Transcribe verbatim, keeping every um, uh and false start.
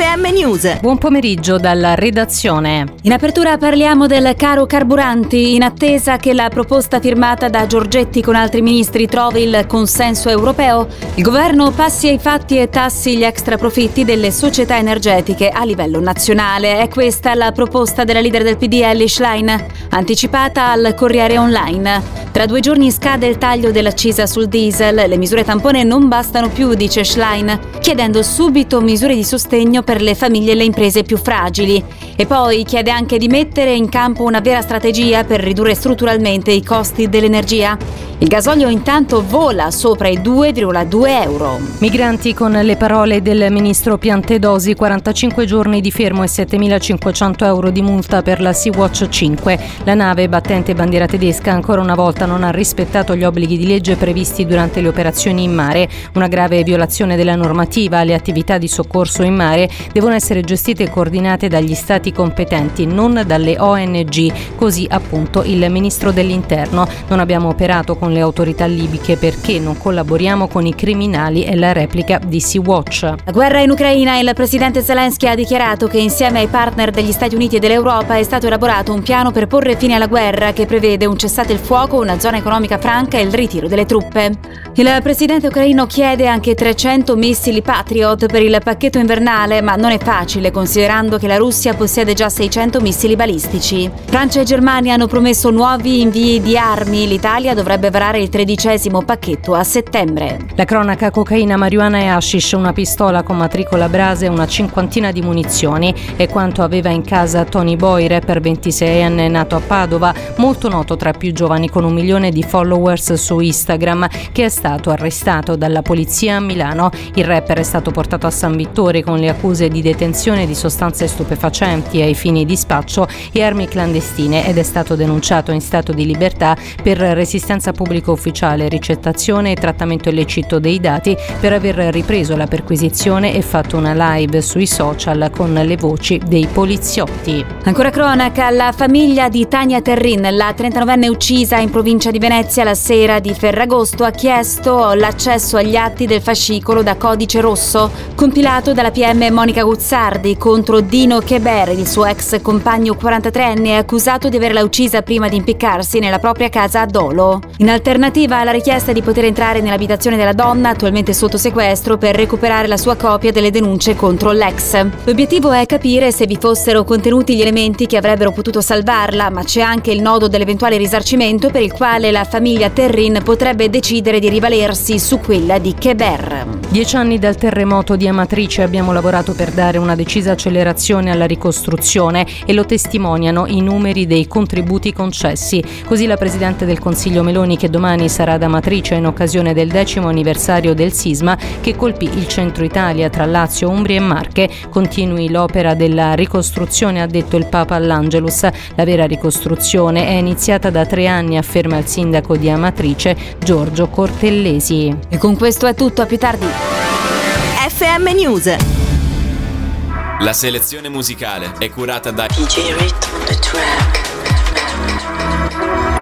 M News. Buon pomeriggio dalla redazione. In apertura parliamo del caro carburanti, in attesa che la proposta firmata da Giorgetti con altri ministri trovi il consenso europeo. Il governo passi ai fatti e tassi gli extraprofitti delle società energetiche a livello nazionale. È questa la proposta della leader del P D Elly Schlein, anticipata al Corriere Online. Tra due giorni scade il taglio dell'accisa sul diesel. Le misure tampone non bastano più, dice Schlein, chiedendo subito misure di sostegno per le famiglie e le imprese più fragili. E poi chiede anche di mettere in campo una vera strategia per ridurre strutturalmente i costi dell'energia. Il gasolio intanto vola sopra i due virgola due euro. Migranti con le parole del ministro Piantedosi, quarantacinque giorni di fermo e settemilacinquecento euro di multa per la Sea-Watch cinque. La nave, battente bandiera tedesca, ancora una volta non ha rispettato gli obblighi di legge previsti durante le operazioni in mare. Una grave violazione della normativa. Le attività di soccorso in mare devono essere gestite e coordinate dagli stati competenti, non dalle O N G. Così appunto il ministro dell'Interno. Non abbiamo operato con le autorità libiche perché non collaboriamo con i criminali, è la replica di Sea-Watch. La guerra in Ucraina. Il presidente Zelensky ha dichiarato che insieme ai partner degli Stati Uniti e dell'Europa è stato elaborato un piano per porre fine alla guerra che prevede un cessate il fuoco, una zona economica franca e il ritiro delle truppe. Il presidente ucraino chiede anche trecento missili Patriot per il pacchetto invernale, ma non è facile considerando che la Russia possiede già seicento missili balistici. Francia e Germania hanno promesso nuovi invii di armi. L'Italia dovrebbe varare il tredicesimo pacchetto a settembre. La cronaca: cocaina, marijuana e hashish, una pistola con matricola Brase e una cinquantina di munizioni. È quanto aveva in casa Tony Boy, rapper ventiseienne nato a Padova, molto noto tra i più giovani con un milione di followers su Instagram, che è stato arrestato dalla polizia a Milano. Il rapper è stato portato a San Vittore con le accuse di detenzione di sostanze stupefacenti ai fini di spaccio e armi clandestine ed è stato denunciato in stato di libertà per resistenza pubblica ufficiale, ricettazione e trattamento illecito dei dati per aver ripreso la perquisizione e fatto una live sui social con le voci dei poliziotti. Ancora cronaca: la famiglia di Tania Terrin, la trentanovenne uccisa in provincia di Venezia la sera di Ferragosto, ha chiesto l'accesso agli atti del fascicolo da codice rosso compilato dalla P M Monica Guzzardi contro Dino Keber, il suo ex compagno quarantatreenne, accusato di averla uccisa prima di impiccarsi nella propria casa a Dolo. In alternativa alla richiesta di poter entrare nell'abitazione della donna, attualmente sotto sequestro, per recuperare la sua copia delle denunce contro l'ex. L'obiettivo è capire se vi fossero contenuti gli elementi che avrebbero potuto salvarla, ma c'è anche il nodo dell'eventuale risarcimento per il quale la famiglia Terrin potrebbe decidere di rivalersi su quella di Keber. Dieci anni dal terremoto di Amatrice, abbiamo lavorato per dare una decisa accelerazione alla ricostruzione e lo testimoniano i numeri dei contributi concessi. Così la Presidente del Consiglio Meloni, che domani sarà ad Amatrice in occasione del decimo anniversario del sisma che colpì il centro Italia tra Lazio, Umbria e Marche. Continui l'opera della ricostruzione, ha detto il Papa all'Angelus. La vera ricostruzione è iniziata da tre anni, afferma il sindaco di Amatrice, Giorgio Cortellesi. E con questo è tutto, a più tardi. F M News. La selezione musicale è curata da D J Rhythm on the track.